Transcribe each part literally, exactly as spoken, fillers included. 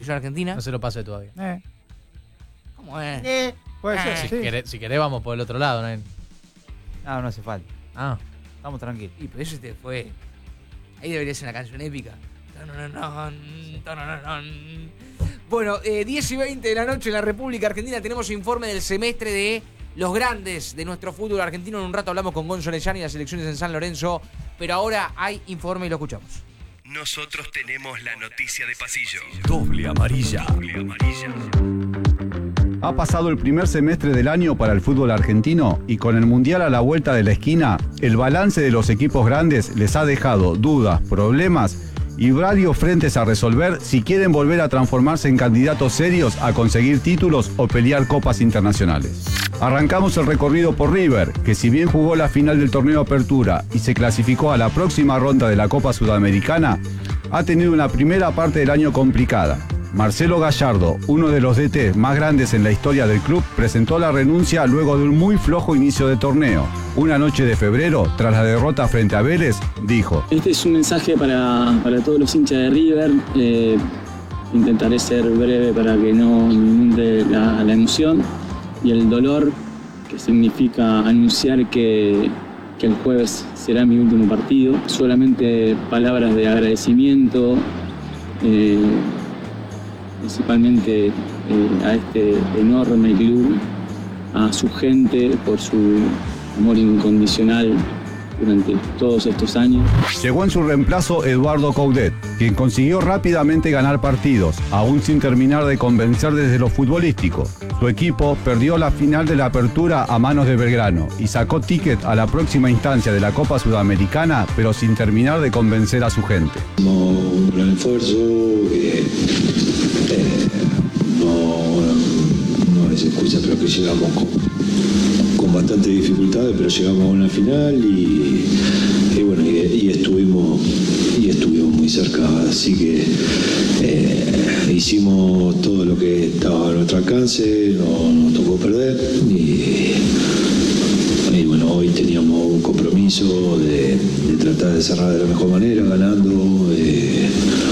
selección argentina. No se lo pasé todavía. Eh. ¿Cómo es? Eh, puede ser, Si, sí. querés, si querés, vamos por el otro lado, ¿no? No, no hace falta. Ah. Estamos tranquilos. Y pero eso te fue. Ahí debería ser una canción épica. Bueno, eh, diez y veinte de la noche en la República Argentina tenemos informe del semestre de los grandes de nuestro fútbol argentino. En un rato hablamos con Gonzo Lellani y las elecciones en San Lorenzo, pero ahora hay informe y lo escuchamos. Nosotros tenemos la noticia de pasillo. Doble amarilla. Doble amarilla. Ha pasado el primer semestre del año para el fútbol argentino y con el Mundial a la vuelta de la esquina, el balance de los equipos grandes les ha dejado dudas, problemas y varios frentes a resolver si quieren volver a transformarse en candidatos serios a conseguir títulos o pelear copas internacionales. Arrancamos el recorrido por River, que si bien jugó la final del torneo Apertura y se clasificó a la próxima ronda de la Copa Sudamericana, ha tenido una primera parte del año complicada. Marcelo Gallardo, uno de los D T más grandes en la historia del club, presentó la renuncia luego de un muy flojo inicio de torneo. Una noche de febrero, tras la derrota frente a Vélez, dijo: Este es un mensaje para, para todos los hinchas de River. Eh, intentaré ser breve para que no inunde la, la emoción y el dolor, que significa anunciar que, que el jueves será mi último partido. Solamente palabras de agradecimiento. Eh, principalmente eh, a este enorme club, a su gente por su amor incondicional durante todos estos años. Llegó en su reemplazo Eduardo Coudet, quien consiguió rápidamente ganar partidos, aún sin terminar de convencer desde lo futbolístico. Su equipo perdió la final de la Apertura a manos de Belgrano y sacó ticket a la próxima instancia de la Copa Sudamericana, pero sin terminar de convencer a su gente. Un gran esfuerzo que eh, no, no es excusa, pero que llegamos con, con bastantes dificultades, pero llegamos a una final y, y bueno, y, y estuvimos y estuvimos muy cerca, así que eh, hicimos todo lo que estaba a nuestro alcance, no nos tocó perder y, y bueno, hoy teníamos un compromiso de, de tratar de cerrar de la mejor manera, ganando eh,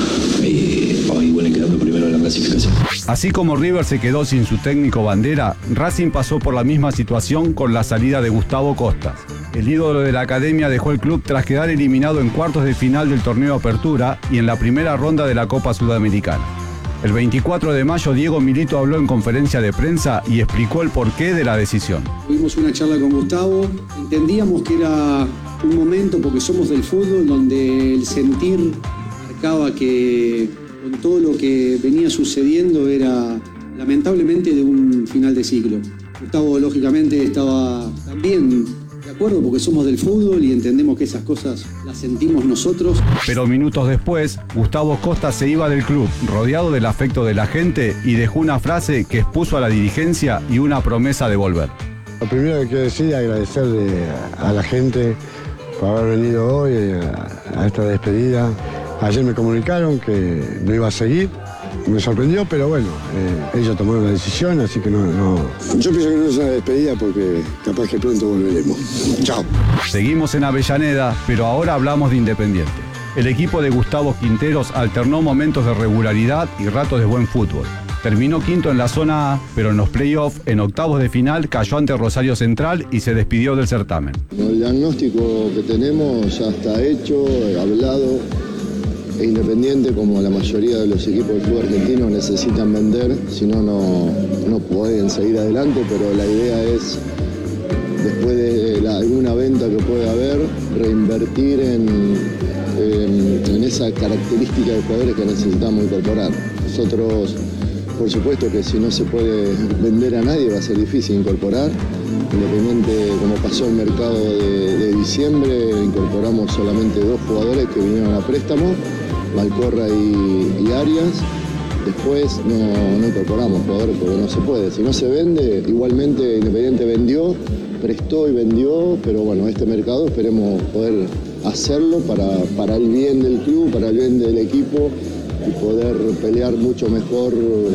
y hoy bueno, quedando primero en la clasificación. Así como River se quedó sin su técnico bandera, Racing pasó por la misma situación con la salida de Gustavo Costas. El ídolo de la academia dejó el club tras quedar eliminado en cuartos de final del torneo Apertura y en la primera ronda de la Copa Sudamericana. El veinticuatro de mayo, Diego Milito habló en conferencia de prensa y explicó el porqué de la decisión. Tuvimos una charla con Gustavo, entendíamos que era un momento, porque somos del fútbol, donde el sentir marcaba que con todo lo que venía sucediendo era lamentablemente de un final de ciclo. Gustavo lógicamente estaba también de acuerdo porque somos del fútbol y entendemos que esas cosas las sentimos nosotros. Pero minutos después, Gustavo Costas se iba del club, rodeado del afecto de la gente, y dejó una frase que expuso a la dirigencia y una promesa de volver. Lo primero que quiero decir es agradecerle a la gente por haber venido hoy a esta despedida. Ayer me comunicaron que no iba a seguir, me sorprendió, pero bueno, eh, ellos tomaron la decisión, así que no, no... Yo pienso que no es una despedida porque capaz que pronto volveremos. Chao. Seguimos en Avellaneda, pero ahora hablamos de Independiente. El equipo de Gustavo Quinteros alternó momentos de regularidad y ratos de buen fútbol. Terminó quinto en la zona A, pero en los playoffs, en octavos de final, cayó ante Rosario Central y se despidió del certamen. El diagnóstico que tenemos ya está hecho, hablado. Independiente, como la mayoría de los equipos del fútbol argentino, necesitan vender, si no, no pueden seguir adelante, pero la idea es, después de la, alguna venta que pueda haber, reinvertir en, en, en esa característica de jugadores que necesitamos incorporar. Nosotros, por supuesto que si no se puede vender a nadie va a ser difícil incorporar. Independiente, como pasó el mercado de, de diciembre, incorporamos solamente dos jugadores que vinieron a préstamo, Malcorra y, y Arias. Después no, no incorporamos jugadores porque no se puede. Si no se vende, igualmente Independiente vendió, prestó y vendió, pero bueno, este mercado esperemos poder hacerlo para, para el bien del club, para el bien del equipo y poder pelear mucho mejor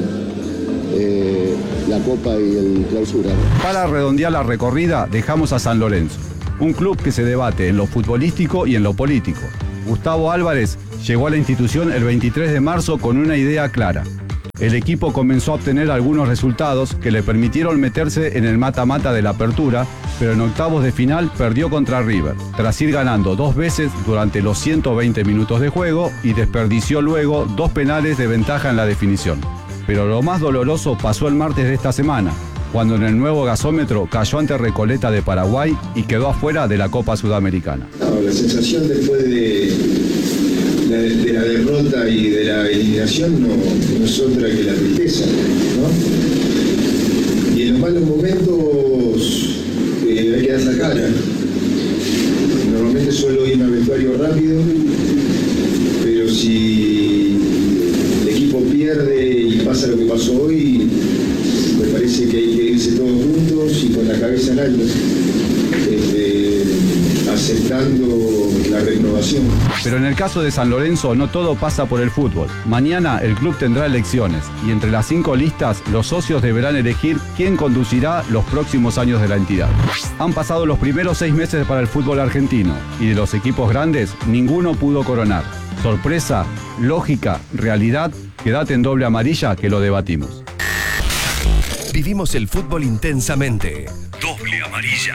eh, la Copa y el Clausura. Para redondear la recorrida, dejamos a San Lorenzo, un club que se debate en lo futbolístico y en lo político. Gustavo Álvarez llegó a la institución el veintitrés de marzo con una idea clara: el equipo comenzó a obtener algunos resultados que le permitieron meterse en el mata-mata de la apertura, pero en octavos de final perdió contra River, tras ir ganando dos veces durante los ciento veinte minutos de juego y desperdició luego dos penales de ventaja en la definición. Pero lo más doloroso pasó el martes de esta semana, cuando en el nuevo gasómetro cayó ante Recoleta de Paraguay y quedó afuera de la Copa Sudamericana. No, la sensación después de la, de la derrota y de la eliminación no, no es otra que la tristeza, ¿no? Y en los malos momentos eh, hay que dar la cara. Normalmente suelo irme al vestuario rápido, pero si el equipo pierde y pasa lo que pasó hoy, me parece que hay que irse todos juntos y con la cabeza en alto, este, aceptando la renovación. Pero en el caso de San Lorenzo no todo pasa por el fútbol. Mañana el club tendrá elecciones y entre las cinco listas los socios deberán elegir quién conducirá los próximos años de la entidad. Han pasado los primeros seis meses para el fútbol argentino y de los equipos grandes ninguno pudo coronar. Sorpresa, lógica, realidad, quédate en doble amarilla que lo debatimos. Vivimos el fútbol intensamente. Doble amarilla.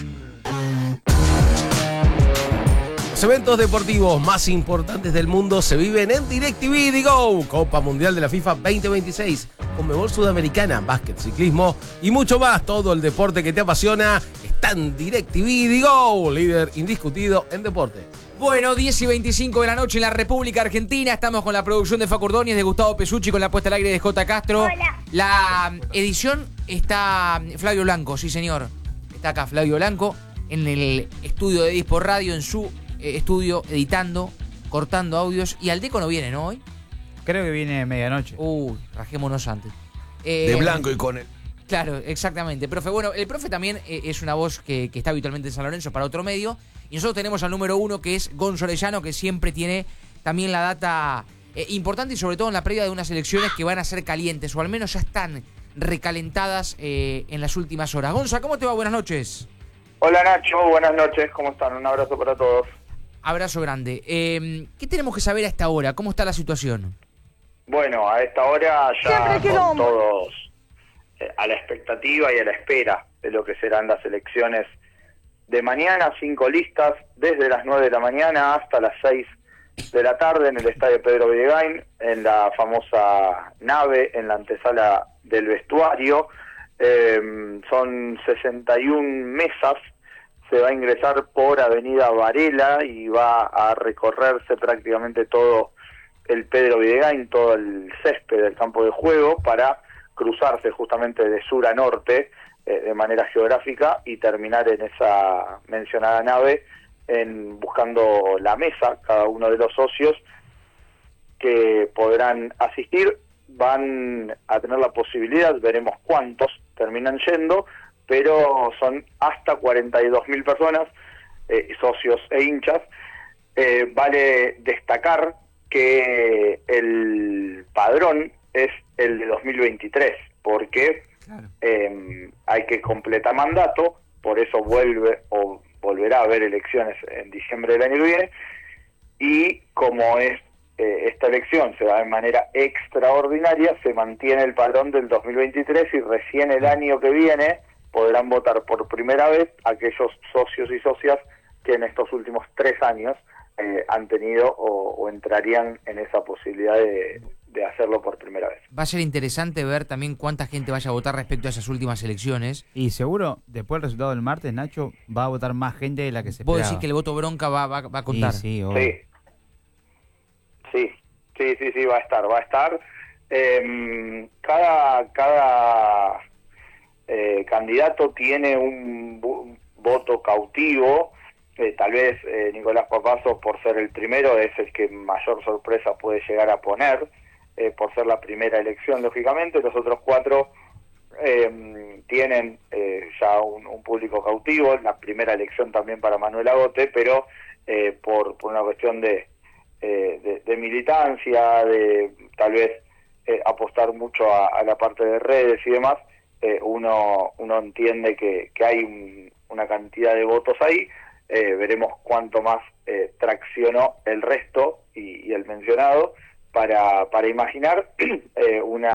Los eventos deportivos más importantes del mundo se viven en DirecTV Digo. Copa Mundial de la FIFA veinte veintiséis, Conmebol Sudamericana, básquet, ciclismo y mucho más. Todo el deporte que te apasiona está en DirecTV Digo, líder indiscutido en deporte. Bueno, diez y veinticinco de la noche en la República Argentina. Estamos con la producción de Facu Ordóñez, de Gustavo Pesucci, con la puesta al aire de J. Castro. Hola. La edición está Flavio Blanco, sí señor. Está acá Flavio Blanco en el estudio de Dispo Radio, en su eh, estudio, editando, cortando audios. Y Aldeco no viene, ¿no? Hoy. Creo que viene medianoche. Uy, rajémonos antes. Eh, De blanco y con él. Claro, exactamente. Profe, bueno, el profe también eh, es una voz que, que está habitualmente en San Lorenzo para otro medio. Y nosotros tenemos al número uno, que es Gonzo Orellano, que siempre tiene también la data eh, importante y sobre todo en la previa de unas elecciones que van a ser calientes, o al menos ya están recalentadas eh, en las últimas horas. Gonza, ¿cómo te va? Buenas noches. Hola Nacho, buenas noches, ¿cómo están? Un abrazo para todos. Abrazo grande. Eh, ¿Qué tenemos que saber a esta hora? ¿Cómo está la situación? Bueno, a esta hora ya Siempre con todos eh, a la expectativa y a la espera de lo que serán las elecciones de mañana, cinco listas, desde las nueve de la mañana hasta las seis de la tarde en el Estadio Pedro Villegain, en la famosa nave, en la antesala del vestuario. Eh, son sesenta y una mesas, se va a ingresar por Avenida Varela y va a recorrerse prácticamente todo el Pedro Villegain, todo el césped del campo de juego, para cruzarse justamente de sur a norte, eh, de manera geográfica, y terminar en esa mencionada nave, en buscando la mesa, cada uno de los socios que podrán asistir. Van a tener la posibilidad, veremos cuántos terminan yendo, pero son hasta cuarenta y dos mil personas, eh, socios e hinchas. Eh, vale destacar que el padrón es el de dos mil veintitrés, porque claro. eh, hay que completar mandato, por eso vuelve o volverá a haber elecciones en diciembre del año que viene, y como es eh, esta elección se da de manera extraordinaria, se mantiene el padrón del dos mil veintitrés y recién el año que viene podrán votar por primera vez aquellos socios y socias que en estos últimos tres años eh, han tenido o, o entrarían en esa posibilidad de, de hacerlo por primera vez. Va a ser interesante ver también cuánta gente vaya a votar respecto a esas últimas elecciones. Y seguro, después del resultado del martes, Nacho, va a votar más gente de la que se ¿Vos esperaba. decís que el voto bronca va, va, va a contar? Sí, sí, sí, sí, sí, sí, sí, va a estar, va a estar. Eh, cada cada eh, candidato tiene un bu- voto cautivo. Eh, tal vez eh, Nicolás Papazo, por ser el primero, es el que mayor sorpresa puede llegar a poner, eh, por ser la primera elección, lógicamente. Los otros cuatro eh, tienen eh, ya un, un público cautivo. La primera elección también para Manuel Agote, pero eh, por, por una cuestión de, eh, de, de militancia, de tal vez eh, apostar mucho a, a la parte de redes y demás, eh, uno, uno entiende que, que hay un, una cantidad de votos ahí. Eh, veremos cuánto más eh, traccionó el resto y, y el mencionado, para, para imaginar eh, una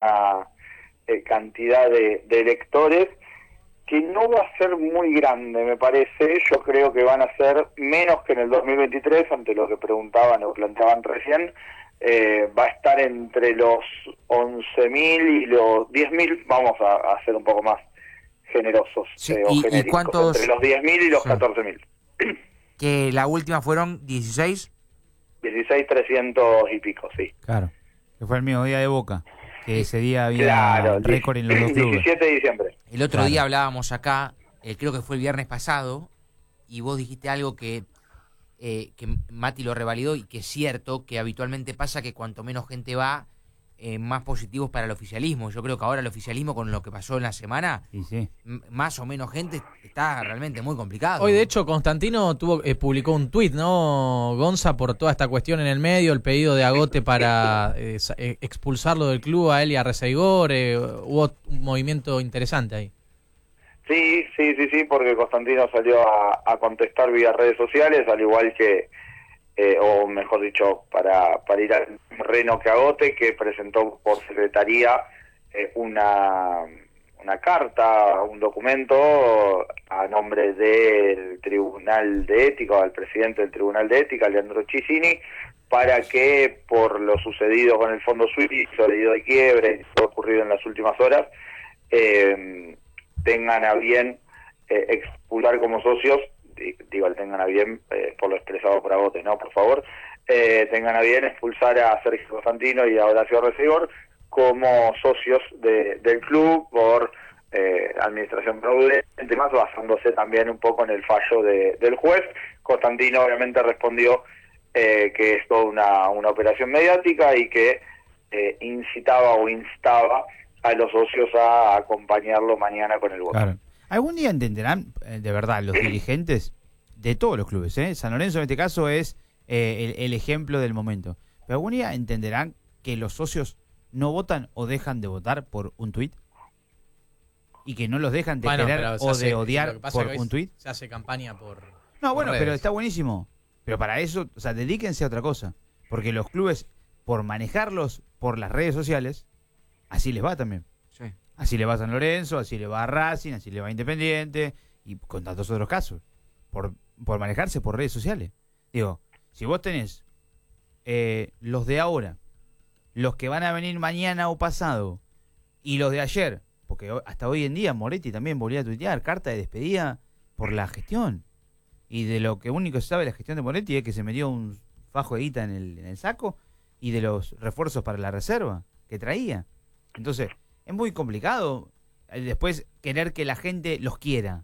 eh, cantidad de, de electores que no va a ser muy grande, me parece. Yo creo que van a ser menos que en el dos mil veintitrés, ante lo que preguntaban o planteaban recién. Eh, va a estar entre los once mil y los diez mil, vamos a, a ser un poco más generosos, Sí, eh, o y- y genéricos, cuántos- entre los diez mil y los Sí. catorce mil. Que la última fueron dieciséis. dieciséis trescientos y pico, sí. Claro. Que fue el mismo día de Boca. Que ese día había Claro, récord en los dos clubes. diecisiete de diciembre. El otro Claro. día hablábamos acá, eh, creo que fue el viernes pasado, y vos dijiste algo que, eh, que Mati lo revalidó y que es cierto, que habitualmente pasa que cuanto menos gente va, eh, más positivos para el oficialismo. Yo creo que ahora el oficialismo, con lo que pasó en la semana, Y sí. m- más o menos gente, está realmente muy complicado. Hoy, de hecho, Constantino tuvo eh, publicó un tuit, ¿no, Gonza? Por toda esta cuestión en el medio, el pedido de Agote para eh, sa- eh, expulsarlo del club a él y a Reseigor. Eh, hubo un movimiento interesante ahí. Sí, sí, sí, sí, porque Constantino salió a, a contestar vía redes sociales, al igual que, eh, o mejor dicho, para, para ir al Reno que Agote, que presentó por secretaría eh, una, una carta, un documento a nombre del Tribunal de Ética, al presidente del Tribunal de Ética, Leandro Chisini, para que por lo sucedido con el Fondo Suizo, debido de quiebre, y lo ocurrido en las últimas horas, eh, tengan a bien eh, expulsar como socios, di- digo, tengan a bien, eh, por lo expresado por Agote, ¿no? Por favor, eh, tengan a bien expulsar a Sergio Constantino y a Horacio Reseigor como socios de, del club por eh, administración fraudulenta, más basándose también un poco en el fallo de, del juez. Constantino obviamente respondió eh, que es toda una, una operación mediática y que eh, incitaba o instaba a los socios a acompañarlo mañana con el voto. Claro. ¿Algún día entenderán, eh, de verdad, los dirigentes de todos los clubes? ¿eh? San Lorenzo en este caso es eh, el, el ejemplo del momento. Pero algún día entenderán que los socios no votan o dejan de votar por un tuit. Y que no los dejan de Bueno, querer pero se o hace- de lo odiar que pasa por es que hoy un tuit. Se hace campaña por. No, por bueno, redes. pero está buenísimo. Pero para eso, o sea, dedíquense a otra cosa. Porque los clubes, por manejarlos por las redes sociales, así les va también. Sí. Así le va a San Lorenzo, así le va a Racing, así le va a Independiente y con tantos otros casos. Por, por manejarse por redes sociales. Digo, si vos tenés eh, los de ahora, los que van a venir mañana o pasado y los de ayer, porque ho- hasta hoy en día Moretti también volvía a tuitear carta de despedida por la gestión. Y de lo que único se sabe de la gestión de Moretti es que se metió un fajo de guita en el, en el saco y de los refuerzos para la reserva que traía. Entonces, es muy complicado eh, después querer que la gente los quiera.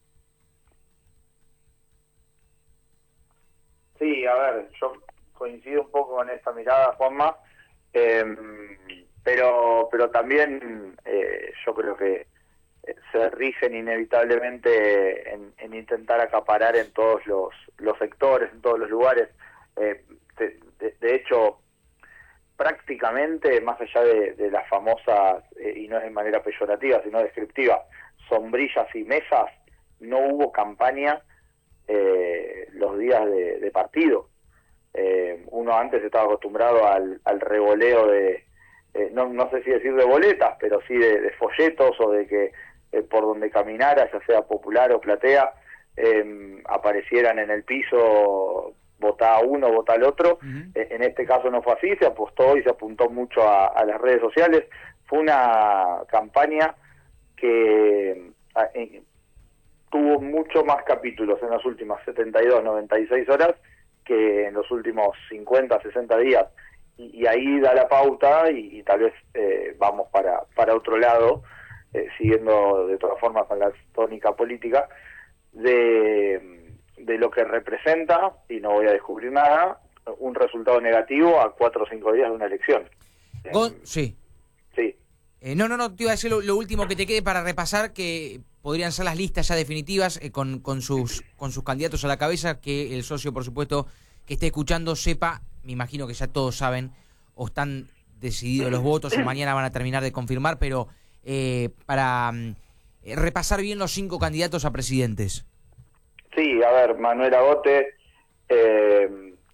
Sí, a ver, yo coincido un poco con esta mirada, Juanma, eh, pero pero también eh, yo creo que eh, se rigen inevitablemente en, en intentar acaparar en todos los, los sectores, en todos los lugares. Eh, de, de- de hecho, prácticamente, más allá de, de las famosas, eh, y no es de manera peyorativa, sino descriptiva, sombrillas y mesas, no hubo campaña eh, los días de, de partido. Eh, uno antes estaba acostumbrado al, al revoleo de, eh, no, no sé si decir de boletas, pero sí de, de folletos o de que eh, por donde caminara, ya sea Popular o Platea, eh, aparecieran en el piso, votá a uno, votá al otro. Eh, en este caso no fue así, se apostó y se apuntó mucho a, a las redes sociales. Fue una campaña que a, eh, tuvo mucho más capítulos en las últimas setenta y dos, noventa y seis horas que en los últimos cincuenta, sesenta días. Y, y ahí da la pauta y, y tal vez eh, vamos para, para otro lado, eh, siguiendo de todas formas con la tónica política, de, de lo que representa, y no voy a descubrir nada, un resultado negativo a cuatro o cinco días de una elección. Gon- sí. Sí. Eh, no, no, no, te iba a decir lo, lo último que te quede para repasar, que podrían ser las listas ya definitivas eh, con, con, sus, con sus candidatos a la cabeza, que el socio, por supuesto, que esté escuchando sepa, me imagino que ya todos saben o están decididos los votos o mañana van a terminar de confirmar, pero eh, para mm, eh, repasar bien los cinco candidatos a presidentes. Sí, a ver, Manuel Agote, eh,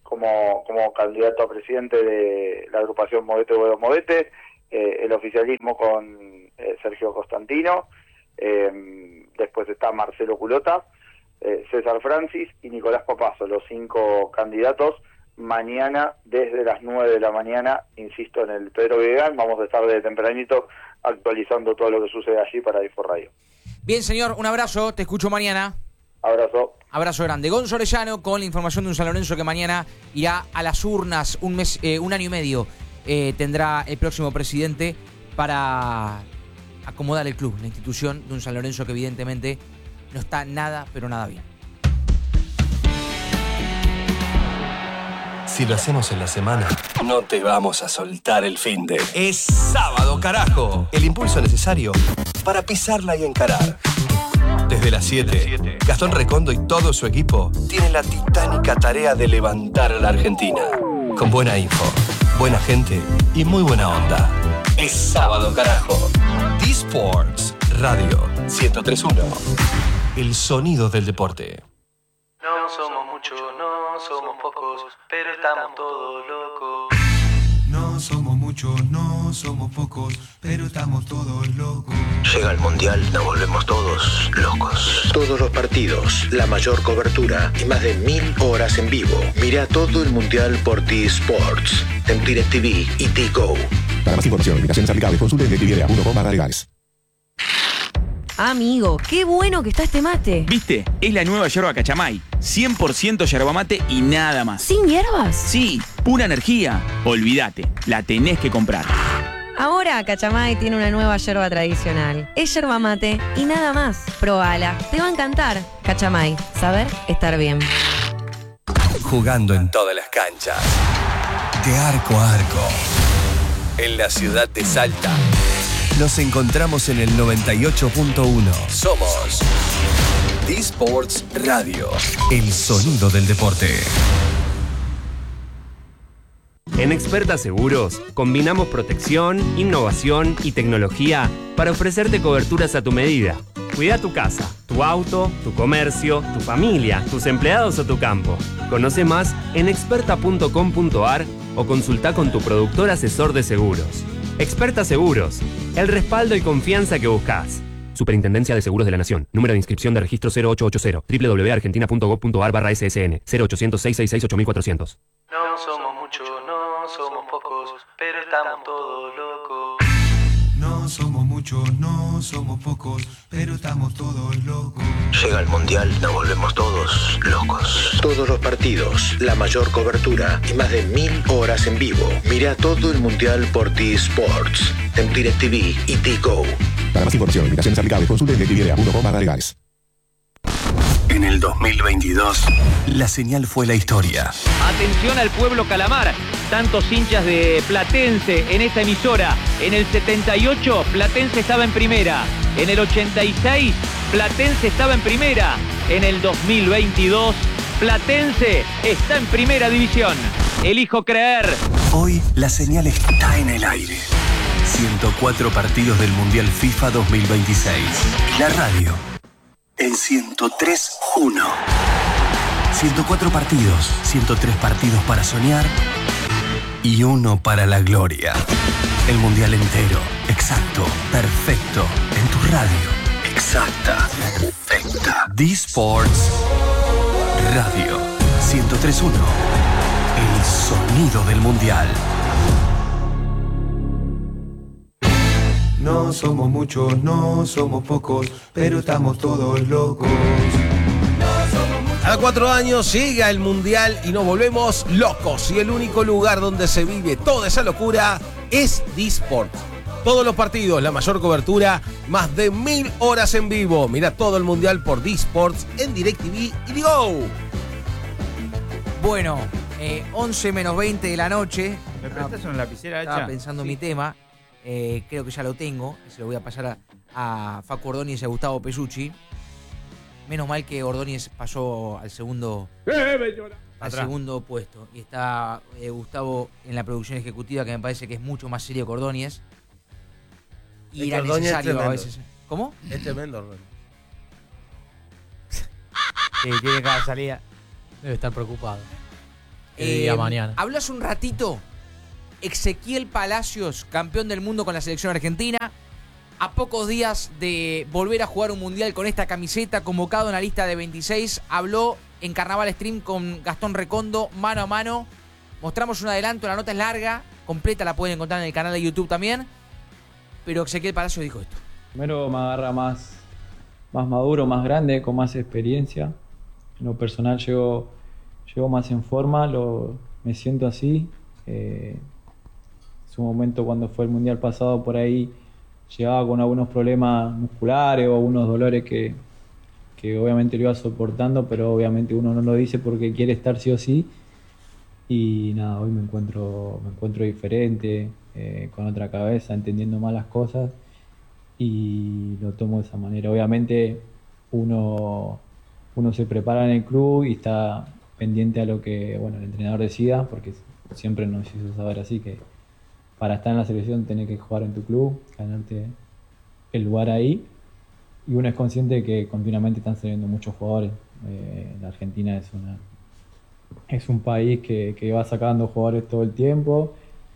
como, como candidato a presidente de la agrupación Movete Huevos Movete, eh, el oficialismo con eh, Sergio Costantino, eh, después está Marcelo Culota, eh, César Francis y Nicolás Papazo, los cinco candidatos. Mañana desde las nueve de la mañana, insisto, en el Pedro Vigan, vamos a estar desde tempranito actualizando todo lo que sucede allí para Info Radio. Bien, señor, un abrazo, te escucho mañana. Abrazo. Abrazo grande. Gonzo Orellano con la información de un San Lorenzo que mañana irá a las urnas, un mes, eh, un año y medio eh, tendrá el próximo presidente para acomodar el club, la institución de un San Lorenzo que evidentemente no está nada, pero nada bien. Si lo hacemos en la semana, no te vamos a soltar el finde. Es sábado, carajo. El impulso necesario para pisarla y encarar. Desde las siete, Gastón Recondo y todo su equipo tienen la titánica tarea de levantar a la Argentina. Con buena info, buena gente y muy buena onda. Es sábado, carajo. D-Sports Radio ciento tres punto uno. El sonido del deporte. No somos muchos, no somos pocos, pero estamos todos locos. No somos muchos, no somos pocos, pero estamos todos locos. Llega el Mundial, nos volvemos todos locos. Todos los partidos, la mayor cobertura y más de mil horas en vivo. Mira todo el Mundial por T-Sports, en DirecTV y T-Go. Para más información, invitaciones aplicables, consulte en directv punto com barra legales. Amigo, qué bueno que está este mate. ¿Viste? Es la nueva yerba Cachamay. cien por ciento yerba mate y nada más. ¿Sin hierbas? Sí, pura energía. Olvídate, la tenés que comprar. Ahora Cachamay tiene una nueva yerba tradicional. Es yerba mate y nada más. Probala, te va a encantar. Cachamay, saber estar bien. Jugando en todas las canchas. De arco a arco. En la ciudad de Salta. Nos encontramos en el noventa y ocho punto uno. Somos D-Sports Radio, el sonido del deporte. En Experta Seguros, combinamos protección, innovación y tecnología para ofrecerte coberturas a tu medida. Cuida tu casa, tu auto, tu comercio, tu familia, tus empleados o tu campo. Conoce más en experta punto com punto ar o consulta con tu productor asesor de seguros. Experta Seguros, el respaldo y confianza que buscas. Superintendencia de Seguros de la Nación. Número de inscripción de registro cero ocho ocho cero. doble u doble u doble u punto argentina punto gob punto ar barra ese ese ene. cero ochocientos, seiscientos sesenta y seis, ocho mil cuatrocientos. No somos muchos, no somos pocos, pero estamos todos locos. No somos muchos, no somos pocos, pero estamos todos locos. Llega el Mundial, nos volvemos todos locos. Todos los partidos, la mayor cobertura y más de mil horas en vivo. Mira todo el Mundial por T-Sports, en DirecTV y T-Go. Para más información, invitaciones aplicables, consulte en directv punto com barra legales. En el dos mil veintidós, la señal fue la historia. Atención al pueblo Calamar, tantos hinchas de Platense en esta emisora. En el setenta y ocho, Platense estaba en primera. En el ochenta y seis, Platense estaba en primera. En el dos mil veintidós, Platense está en primera división. Elijo creer. Hoy la señal está en el aire. ciento cuatro partidos del Mundial FIFA dos mil veintiséis. Y la radio en ciento tres punto uno. ciento cuatro partidos, ciento tres partidos para soñar y uno para la gloria. El Mundial entero, exacto, perfecto, en tu radio. Exacta, perfecta. D-Sports Radio ciento tres punto uno. El sonido del Mundial. No somos muchos, no somos pocos, pero estamos todos locos. Cada cuatro años llega el Mundial y nos volvemos locos. Y el único lugar donde se vive toda esa locura es D-Sports. Todos los partidos, la mayor cobertura, más de mil horas en vivo. Mira todo el Mundial por D-Sports en DirecTV y T-Go. Bueno, eh, once menos veinte de la noche. ¿Me prestas una lapicera hecha? Estaba pensando en Sí. mi tema. Eh, creo que ya lo tengo. Se lo voy a pasar a, a Facu Ordóñez y a Gustavo Pesucci. Menos mal que Ordóñez pasó al segundo al Atrás. segundo puesto. Y está eh, Gustavo en la producción ejecutiva, que me parece que es mucho más serio que Ordóñez. Y Es era que Ordóñez es necesario a tremendo. veces. ¿Cómo? Es tremendo, Ordóñez. Sí, tiene cada salida. Debe estar preocupado. Que diga mañana. Habló hace un ratito Ezequiel Palacios, campeón del mundo con la selección argentina. A pocos días de volver a jugar un mundial con esta camiseta, convocado en la lista de veintiséis, habló en Carnaval Stream con Gastón Recondo, mano a mano. Mostramos un adelanto, la nota es larga, completa la pueden encontrar en el canal de YouTube también. Pero Ezequiel Palacios dijo esto. Primero me agarra más, más maduro, más grande, con más experiencia. En lo personal llego, llego más en forma, lo, me siento así. Eh, en su momento cuando fue el mundial pasado por ahí llegaba con algunos problemas musculares o algunos dolores que, que obviamente lo iba soportando, pero obviamente uno no lo dice porque quiere estar sí o sí. Y nada, hoy me encuentro, me encuentro diferente, eh, con otra cabeza, entendiendo más las cosas y lo tomo de esa manera. Obviamente uno, uno se prepara en el club y está pendiente a lo que bueno, el entrenador decida, porque siempre nos hizo saber así que para estar en la selección tenés que jugar en tu club, ganarte el lugar ahí. Y uno es consciente de que continuamente están saliendo muchos jugadores. Eh, la Argentina es una es un país que, que va sacando jugadores todo el tiempo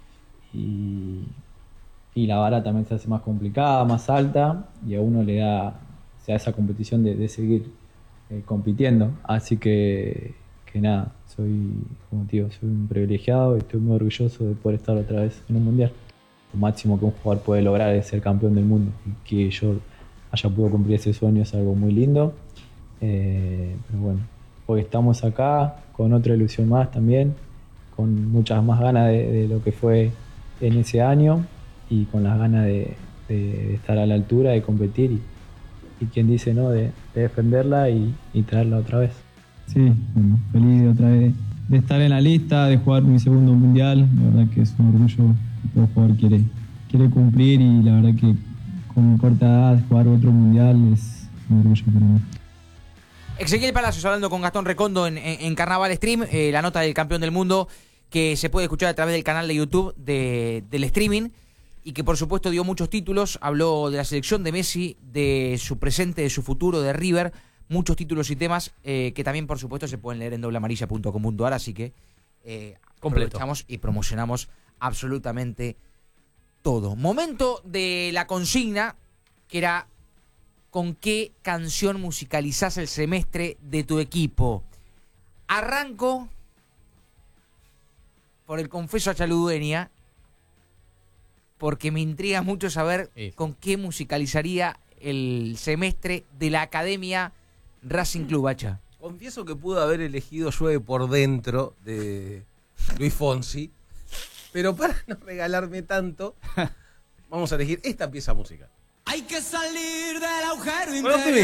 y, y la vara también se hace más complicada, más alta, y a uno le da, o sea, esa competición de, de seguir eh, compitiendo. Así que, que nada, soy, como te digo, soy un privilegiado y estoy muy orgulloso de poder estar otra vez en un mundial. Lo máximo que un jugador puede lograr es ser campeón del mundo, y que yo haya podido cumplir ese sueño es algo muy lindo. Eh, pero bueno, hoy estamos acá con otra ilusión más también, con muchas más ganas de, de lo que fue en ese año y con las ganas de, de, de estar a la altura, de competir y, y quien dice no, de, de defenderla y, y traerla otra vez. Sí, bueno, feliz de otra vez de estar en la lista, de jugar mi segundo mundial. La verdad que es un orgullo que todo jugador quiere, quiere cumplir, y la verdad que con mi corta edad jugar otro mundial es un orgullo para mí. Ezequiel Palacios hablando con Gastón Recondo en, en, en Carnaval Stream, eh, la nota del campeón del mundo que se puede escuchar a través del canal de YouTube de, del streaming, y que por supuesto dio muchos títulos. Habló de la selección de Messi, de su presente, de su futuro, de River, muchos títulos y temas eh, que también por supuesto se pueden leer en doble amarilla punto com punto a r, así que eh, aprovechamos y promocionamos absolutamente todo. Momento de la consigna, que era: ¿con qué canción musicalizás el semestre de tu equipo? Arranco por el Confeso a Chaludueña, porque me intriga mucho saber sí. con qué musicalizaría el semestre de la Academia Racing Club, Hacha. Confieso que pude haber elegido Llueve por Dentro de Luis Fonsi, pero para no regalarme tanto, vamos a elegir esta pieza musical. Hay que salir del agujero Bueno, interior.